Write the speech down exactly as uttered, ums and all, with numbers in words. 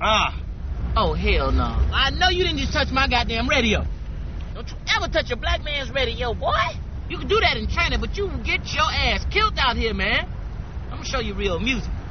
Ah. Oh, hell no. I know you didn't just touch my goddamn radio. Don't you ever touch a black man's radio, boy. You can do that in China, but you will get your ass killed out here, man. I'm gonna show you real music.